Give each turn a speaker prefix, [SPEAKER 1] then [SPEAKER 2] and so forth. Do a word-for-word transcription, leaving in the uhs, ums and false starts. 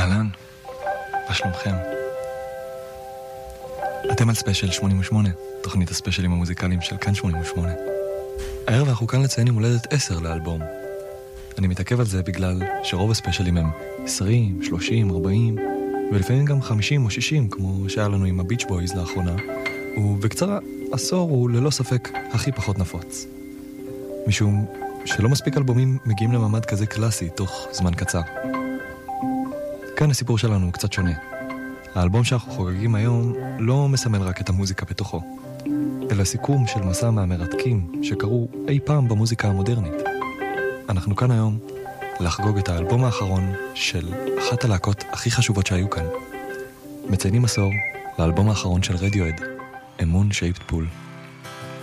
[SPEAKER 1] אהלן, מה שלומכם? אתם על ספיישל שמונים ושמונה, תוכנית הספיישלים המוזיקליים של כאן שמונים ושמונה. הערב אנחנו כאן לציין יום הולדת עשר לאלבום. אני מתעכב על זה בגלל שרוב הספיישלים הם עשרים, שלושים, ארבעים, ולפעמים גם חמישים או שישים, כמו שהיה לנו עם הביץ' בויז לאחרונה, ובקצרה, עשור הוא ללא ספק הכי פחות נפוץ. משום שלא מספיק אלבומים מגיעים למעמד כזה קלאסי תוך זמן קצר. כאן הסיפור שלנו הוא קצת שונה. האלבום שאנחנו חוגגים היום לא מסמל רק את המוזיקה בתוכו, אלא סיכום של מסע מהמרתקים שקרו אי פעם במוזיקה המודרנית. אנחנו כאן היום לחגוג את האלבום האחרון של אחת הלהקות הכי חשובות שהיו כאן. מציינים עשור לאלבום האחרון של רדיואד, אמון שייפט פול.